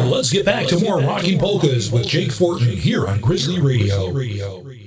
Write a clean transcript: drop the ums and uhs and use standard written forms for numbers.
let's get back to more rocking polkas with Jake Fortin here on Grizzly Radio.